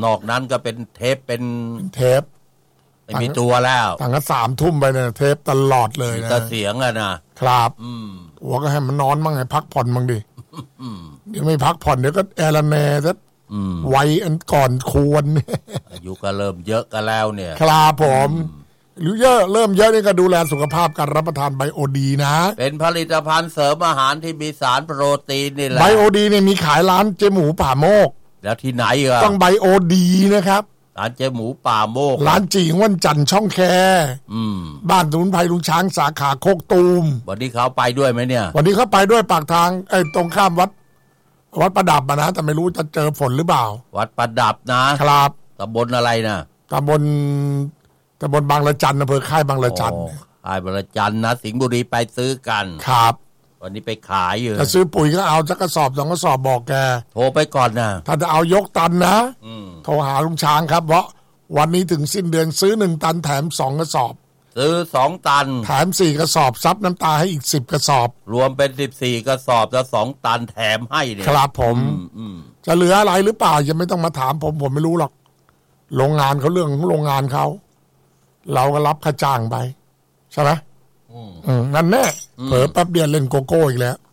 นอกนั้นก็เป็นเทปเป็นเทปไม่มีตัวแล้วตั้งแต่3 ทุ่มไปเนี่ยเทปตลอดเลยนะแต่เสียงอะนะครับหัวก็ให้มันนอนบ้างให้พักผ่อนบ้างดิเดี๋ยวไม่พักผ่อนเดี๋ยวก็แอร์แน่ซะไวอันก่อนควรอายุก็เริ่มเยอะกันแล้วเนี่ยครับผมหรือเริ่มเยอะนี่ก็ดูแลสุขภาพการรับประทานไบโอดีนะเป็นผลิตภัณฑ์เสริมอาหารที่มีสารโปรตีนนี่แหละไบโอดีเนี่ยมีขายร้านเจ๊หมูป่าโมกแล้วที่ไหนอ่ะต้องไบโอดีนะครับร้านเจ๊หมูป่าโมกร้านจีงวันจันทร์ช่องแคบ้านสมุนไพรลุงช้างสาขาโคกตูมวันนี้เขาไปด้วยไหมเนี่ยวันนี้เขาไปด้วยปากทางตรงข้ามวัดประดับนะแต่ไม่รู้จะเจอฝนหรือเปล่าวัดประดับนะครับตำบลอะไรนะตำบลบางละจันอำเภอค่ายบางละจันค่ายบางละจันนะสิงห์บุรีไปซื้อกันครับวันนี้ไปขายอยู่จะซื้อปุ๋ยก็เอาสักกระสอบ2 กระสอบบอกแกโทรไปก่อนนะถ้าจะเอายกตันนะโทรหาลุงช้างครับเพราะวันนี้ถึงสิ้นเดือนซื้อ1 ตันแถม2 กระสอบซื้อ2 ตันแถม4 กระสอบซับน้ำตาให้อีก10 กระสอบรวมเป็น14 กระสอบแล้ว2 ตันแถมให้เนี่ยครับผมจะเหลืออะไรหรือเปล่ายังไม่ต้องมาถามผมไม่รู้หรอกโรงงานเขาเรื่องของโรงงานเขาเราก็รับค่าจ้างไปใช่ไหมนั่นแน่เผลอแป๊บเดียวเล่นโกโก้อีกแล้ว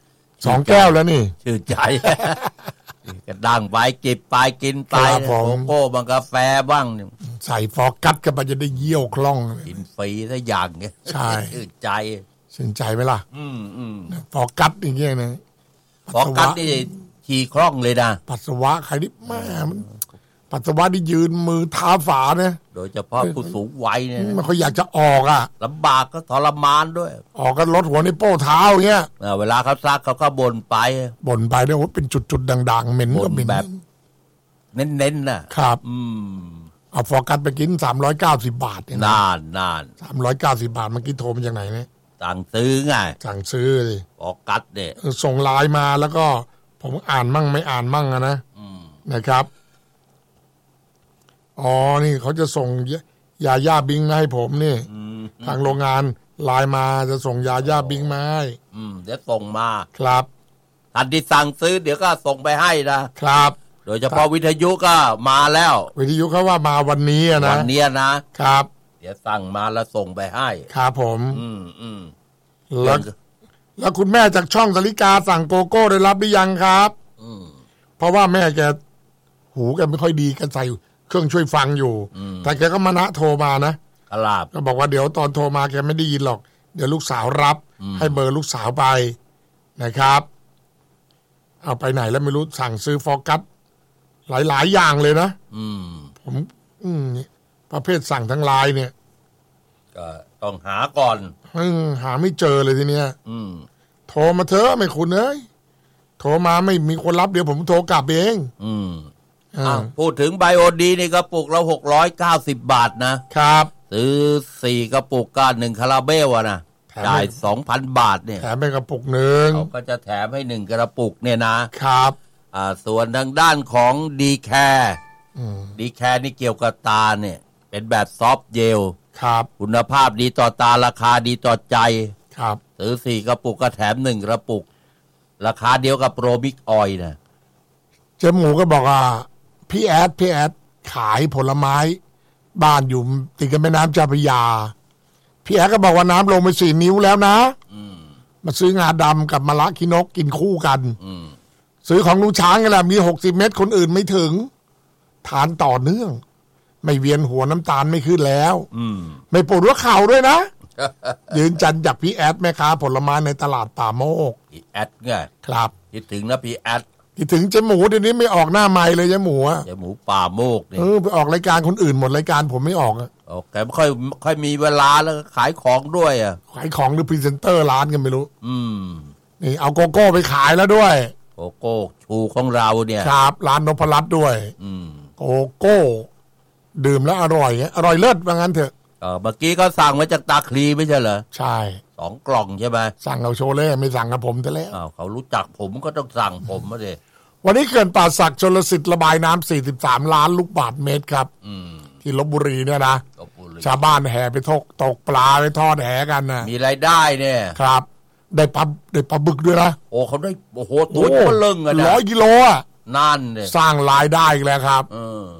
2 แก้วแล้วนี่ชื่นใจกระดังไปจิบไปกินไปโกโก้บางกาแฟบ้างใส่ฟอร์กัสกันไปจะได้เยี่ยวคล่องกินฟรีซะอย่างเงี้ยใช่ชื่นใจชื่นใจไหมล่ะฟอร์กัสอย่างเงี้ยนะฟอร์กัสนี่ขี่คล่องเลยนะปัสสาวะใครนี่แม่มันปัสสาวะที่ยืนมือเท้าฝาเนี่ยโดยเฉพาะผู้สูงวัยเนี่ยมันเขาอยากจะออกลำบากก็ทรมานด้วยออกกันรถหัวนิ้วโป้เท้าเงี้ยเวลาเขาซักเขาก็บ่นไปเนี่ยว่าเป็นจุดๆด่างๆเหม็นก็เหม็นแบบเน้นๆนะครับเอาฟอร์กัสไปกิน390 บาทเนี่ยนาน 390 บาทเมื่อกี้โทรมาจากไหนเนี่ยสั่งซื้อไงสั่งซื้อเลยฟอร์กัสเนี่ยส่งไลน์มาแล้วก็ผมอ่านมั่งไม่อ่านมั่งนะครับนี่เขาจะส่งยาย่าบิงมาให้ผมนี่ทางโรงงานไลน์มาจะส่งยาย่าบิงมาให้เดี๋ยวส่งมาครับทันที่สั่งซื้อเดี๋ยวก็ส่งไปให้นะครับโดยเฉพาะวิทยุก็มาแล้ววิทยุเขาว่ามาวันนี้นะวันนี้นะครับเดี๋ยวสั่งมาแล้วส่งไปให้ครับผมแล้วคุณแม่จากช่องสลิกาสั่งโกโก้ได้รับหรือยังครับเพราะว่าแม่แกหูแกไม่ค่อยดีกันใส่เครื่องช่วยฟังอยู่แต่แกก็มานะโทรมานะครับก็บอกว่าเดี๋ยวตอนโทรมาแกไม่ได้ยินหรอกเดี๋ยวลูกสาวรับให้เบอร์ลูกสาวไปนะครับเอาไปไหนแล้วไม่รู้สั่งซื้อฟอร์กัสหลายอย่างเลยนะผมประเภทสั่งทั้งไลน์เนี่ยก็ต้องหาก่อนหาไม่เจอเลยทีเนี้ยโทรมาเถอะไม่คุณเอ้ยโทรมาไม่มีคนรับเดี๋ยวผมโทรกลับเองพูดถึงไบโอดีนี่กระปุกละ690 บาทนะครับซื้อ4 กระปุกก็1 คาราเบลนะจ่าย 2,000 บาทเนี่ยแถมไปกระปุกนึงเขาก็จะแถมให้1 กระปุกเนี่ยนะครับส่วนทางด้านของดีแคร์นี่เกี่ยวกับตาเนี่ยเป็นแบบซอฟต์เจลครับคุณภาพดีต่อตาราคาดีต่อใจครับซื้อ4 กระปุกก็แถม1 กระปุกราคาเดียวกับโปรบิกออยล์นะเจ๊หมูก็บอกว่าพี่แอดขายผลไม้บ้านอยู่ติดกับแม่น้ำเจ้าพระยาพี่แอดก็บอกว่าน้ำลงไป4 นิ้วแล้วนะมาซื้องาดำกับมะระขี้นกกินคู่กันซื้อของลุงช้างกันแหละมี60 เม็ดคนอื่นไม่ถึงทานต่อเนื่องไม่เวียนหัวน้ำตาลไม่ขึ้นแล้วไม่ปวดหัวเข่าด้วยนะ ยืนจันจากพี่แอดแม่ค้าผลไม้ในตลาดป่าโมกพี่แอดไงครับคิดถึงนะพี่แอดคิดถึงเจ๊หมูเดี๋ยวนี้ไม่ออกหน้าไมค์เลยเจ๊หมูป่าโมกนี่ไปออกรายการคนอื่นหมดรายการผมไม่ออกแกไม่ค่อยมีเวลาแล้วขายของด้วยขายของหรือพรีเซนเตอร์ร้านกันไม่รู้นี่เอาโกโก้ไปขายแล้วด้วยโกโก้ชูของเราเนี่ยครับร้านนพรัตน์ด้วยโกโก้ดื่มแล้วอร่อยเลิศว่างั้นเถอะเมื่อกี้ก็สั่งมาจากตาคลีไม่ใช่เหรอใช่ 2 กล่องใช่ไหมสั่งเอาโชเล่ไม่สั่งกับผมแต่แล้วเขารู้จักผมก็ต้องสั่งผมมาดิวันนี้เขื่อนป่าสักชลสิทธิ์ระบายน้ำ43 ล้านลูกบาศก์เมตรครับที่ลพบุรีเนี่ยนะชาวบ้านแห่ไปตกปลาไปทอดแหกันนะมีรายได้เนี่ยครับได้ปลาบึกด้วยนะเขาได้ตัวเลิ่ง 100 กิโลนั่นเนี่ยสร้างรายได้อีกแล้วครับ